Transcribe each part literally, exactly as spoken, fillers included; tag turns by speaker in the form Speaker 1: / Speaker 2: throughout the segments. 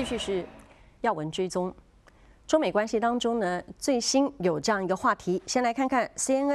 Speaker 1: 继续是要闻追踪。中美关系当中呢，最新有这样一个话题，先来看看 C N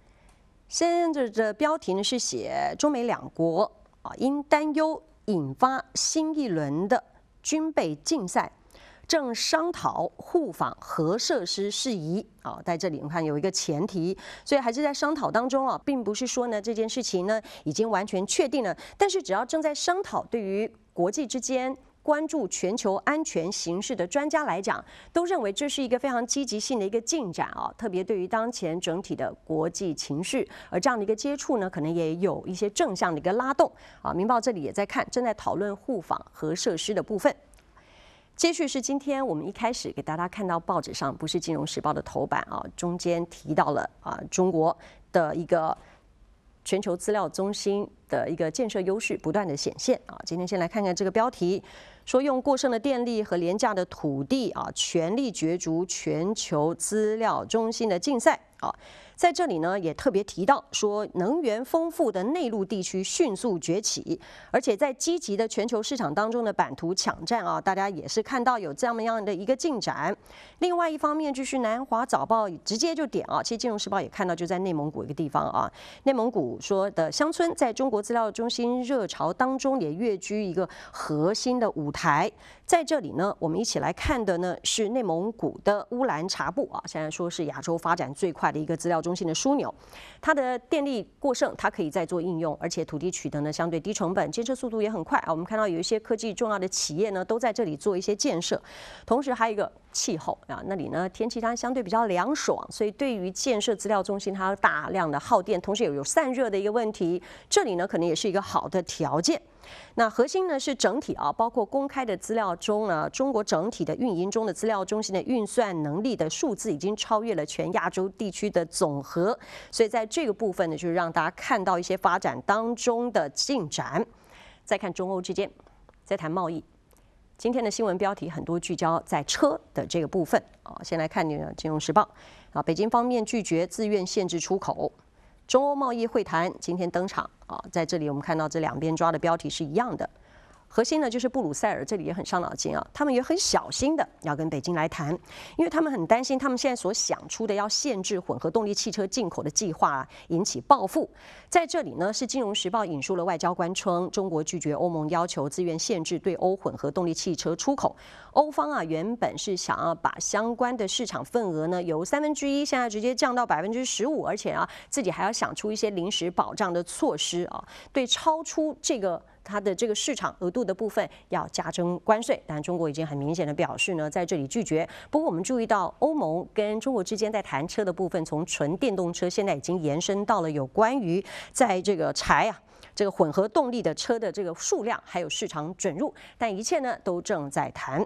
Speaker 1: N。C N N 的的标题呢是写中美两国啊因担忧引发新一轮的军备竞赛，正商讨互访核设施事宜啊。在这里我们看有一个前提，所以还是在商讨当中啊，并不是说呢这件事情呢已经完全确定了。但是只要正在商讨，对于国际之间关注全球安全形势的专家来讲，都认为这是一个非常积极性的一个进展啊。特别对于当前整体的国际情势，而这样的一个接触呢，可能也有一些正向的一个拉动啊。《明报》这里也在看，正在讨论互访核设施的部分。接续是今天我们一开始给大家看到报纸上，不是《金融时报》的头版啊，中间提到了啊中国的一个全球资料中心的一个建设优势不断的显现啊。今天先来看看这个标题，说用过剩的电力和廉价的土地啊，全力角逐全球资料中心的竞赛啊。在这里呢，也特别提到说，能源丰富的内陆地区迅速崛起，而且在积极的全球市场当中的版图抢占啊，大家也是看到有这么样的一个进展。另外一方面，就是南华早报直接就点啊，其实《金融时报》也看到，就在内蒙古一个地方啊，内蒙古说的乡村在中国资料中心热潮当中也跃居一个核心的舞台。在这里呢，我们一起来看的呢是内蒙古的乌兰察布啊，现在说是亚洲发展最快的一个资料中心的枢纽。它的电力过剩，它可以再做应用，而且土地取得呢相对低成本，建设速度也很快啊。我们看到有一些科技重要的企业呢都在这里做一些建设，同时还有一个气候啊，那里呢天气它相对比较凉爽，所以对于建设资料中心，它大量的耗电，同时也有散热的一个问题，这里呢可能也是一个好的条件。那核心呢是整体啊，包括公开的资料中呢，中国整体的运营中的资料中心的运算能力的数字已经超越了全亚洲地区的总和，所以在这个部分呢，就是让大家看到一些发展当中的进展。再看中欧之间，再谈贸易。今天的新闻标题很多聚焦在车的这个部分啊，先来看《金融时报》啊，北京方面拒绝自愿限制出口。中欧贸易会谈今天登场啊，在这里我们看到这两边抓的标题是一样的，核心呢就是布鲁塞尔这里也很伤脑筋啊，他们也很小心的要跟北京来谈，因为他们很担心他们现在所想出的要限制混合动力汽车进口的计划、啊、引起报复。在这里呢，是《金融时报》引述了外交官称，中国拒绝欧盟要求自愿限制对欧混合动力汽车出口。欧方啊原本是想要把相关的市场份额呢由三分之一现在直接降到百分之十五，而且啊自己还要想出一些临时保障的措施啊，对超出这个它的这个市场额度的部分要加征关税。但中国已经很明显的表示呢，在这里拒绝。不过我们注意到，欧盟跟中国之间在谈车的部分，从纯电动车现在已经延伸到了有关于在这个柴啊。这个混合动力的车的这个数量还有市场准入，但一切呢都正在谈。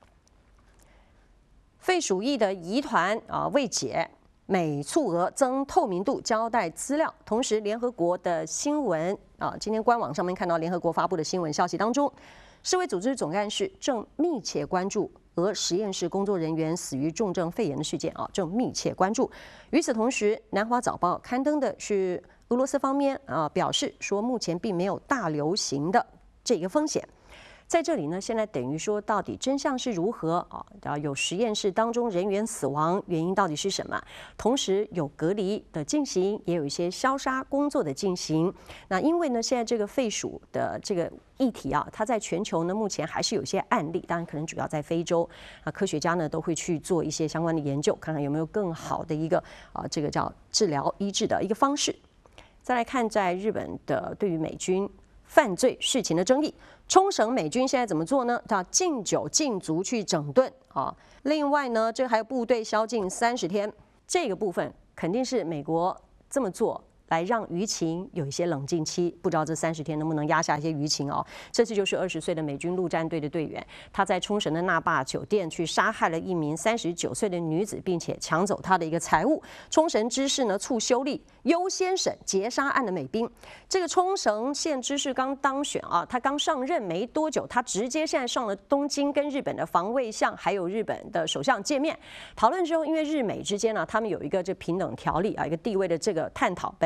Speaker 1: 废鼠疫的疑团啊未解，美促俄增透明度交代资料。同时，联合国的新闻啊，今天官网上面看到联合国发布的新闻消息当中，世卫组织总干事正密切关注俄实验室工作人员死于重症肺炎的事件啊，正密切关注。与此同时，南华早报刊登的是俄罗斯方面啊表示说，目前并没有大流行的这个风险。在这里呢，现在等于说，到底真相是如何啊？有实验室当中人员死亡原因到底是什么？同时有隔离的进行，也有一些消杀工作的进行。那因为呢，现在这个废鼠的这个议题啊，它在全球呢目前还是有一些案例，当然可能主要在非洲啊，科学家呢都会去做一些相关的研究，看看有没有更好的一个啊这个叫治疗医治的一个方式。再来看在日本的对于美军犯罪事情的争议，冲绳美军现在怎么做呢？叫禁酒禁足去整顿啊。另外呢，这还有部队宵禁三十天，这个部分肯定是美国这么做来让舆情有一些冷静期，不知道这三十天能不能压下一些舆情哦。这次就是二十岁的美军陆战队的队员，他在冲绳的那霸酒店去杀害了一名三十九岁的女子，并且抢走她的一个财物。冲绳知事呢促修例，优先审劫杀案的美兵。这个冲绳县知事刚当选啊，他刚上任没多久，他直接现在上了东京，跟日本的防卫相还有日本的首相见面讨论之后，因为日美之间呢、啊，他们有一个这平等条例啊，一个地位的这个探讨，本来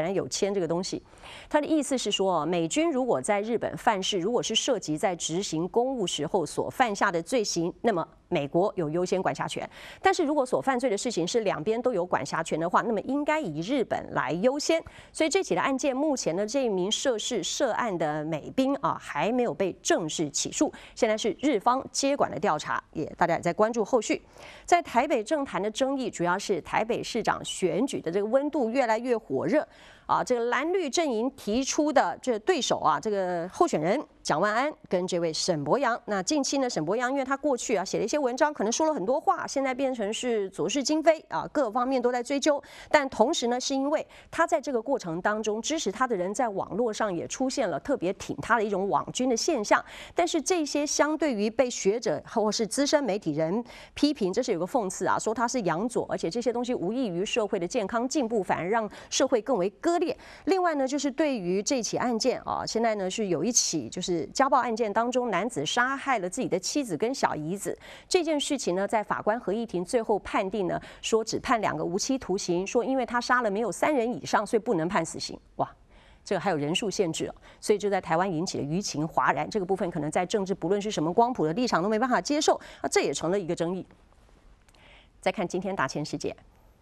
Speaker 1: 然有签这个东西。他的意思是说，美军如果在日本犯事，如果是涉及在执行公务时候所犯下的罪行，那么美国有优先管辖权。但是如果所犯罪的事情是两边都有管辖权的话，那么应该以日本来优先。所以这起的案件，目前呢这一名涉事涉案的美兵啊还没有被正式起诉，现在是日方接管的调查，也大家也在关注后续。在台北政坛的争议，主要是台北市长选举的这个温度越来越火热。啊，这个蓝绿阵营提出的这对手啊，这个候选人蒋万安跟这位沈伯洋，那近期呢，沈伯洋因为他过去啊写了一些文章，可能说了很多话，现在变成是左是今非啊，各方面都在追究。但同时呢，是因为他在这个过程当中，支持他的人在网络上也出现了特别挺他的一种网军的现象。但是这些相对于被学者或是资深媒体人批评，这是有个讽刺啊，说他是洋左，而且这些东西无益于社会的健康进步，反而让社会更为割。另外呢，就是对于这起案件啊，现在呢是有一起就是家暴案件当中，男子杀害了自己的妻子跟小姨子这件事情呢，在法官合议庭最后判定呢，说只判两个无期徒刑，说因为他杀了没有三人以上，所以不能判死刑。哇，这个还有人数限制，所以就在台湾引起了舆情哗然。这个部分可能在政治不论是什么光谱的立场都没办法接受啊，这也成了一个争议。再看今天大千世界。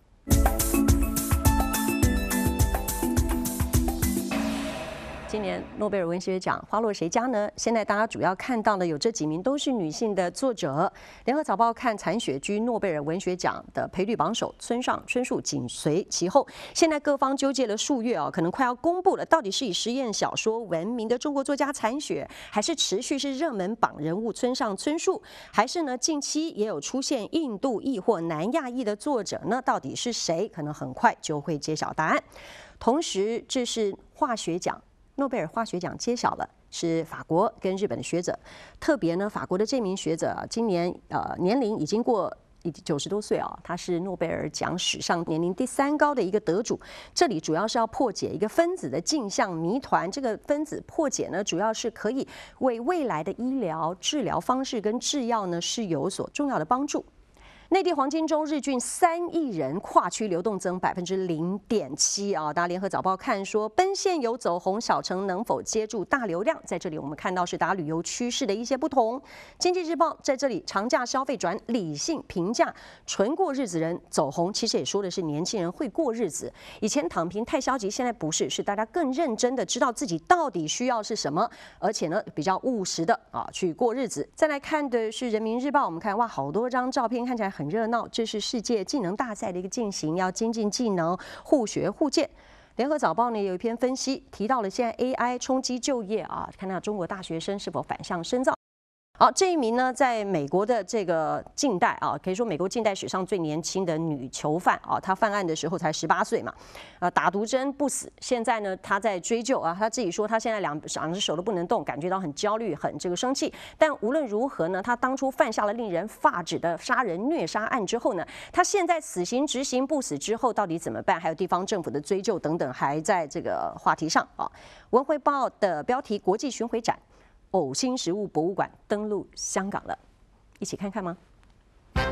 Speaker 1: 今年诺贝尔文学奖花落谁家呢？现在大家主要看到的有这几名都是女性的作者。联合早报看残雪居诺贝尔文学奖的赔率榜首村上春树紧随其后。现在各方纠结了数月啊，可能快要公布了，到底是以实验小说闻名的中国作家残雪，还是持续是热门榜人物村上春树，还是呢近期也有出现印度裔或南亚裔的作者呢？到底是谁？可能很快就会揭晓答案。同时，这是化学奖。诺贝尔化学奖揭晓了，是法国跟日本的学者。特别呢，法国的这名学者啊，今年呃年龄已经过九十多岁啊，他是诺贝尔奖史上年龄第三高的一个得主。这里主要是要破解一个分子的镜像谜团。这个分子破解呢，主要是可以为未来的医疗治疗方式跟制药呢是有所重要的帮助。内地黄金周日均三亿人，跨区流动增百分之零点七啊！大家联合早报看说，奔现有走红，小城能否接住大流量？在这里我们看到是大家旅游趋势的一些不同。经济日报在这里长假消费转理性平价，纯过日子人走红，其实也说的是年轻人会过日子。以前躺平太消极，现在不是，是大家更认真的知道自己到底需要是什么，而且呢比较务实的啊去过日子。再来看的是人民日报，我们看哇，好多张照片看起来很热闹，这是世界技能大赛的一个进行，要精进技能，互学互鉴。联合早报呢有一篇分析，提到了现在 A I 冲击就业啊，看到中国大学生是否反向深造。好，这一名呢，在美国的这个近代啊，可以说美国近代史上最年轻的女囚犯啊，她犯案的时候才十八岁嘛，啊，打毒针不死。现在呢，她在追究啊，她自己说她现在两两只手都不能动，感觉到很焦虑，很这个生气。但无论如何呢，她当初犯下了令人发指的杀人虐杀案之后呢，她现在死刑执行不死之后到底怎么办？还有地方政府的追究等等，还在这个话题上啊。文汇报的标题：国际巡回展。呕心食物博物馆登陆香港了，一起看看吗？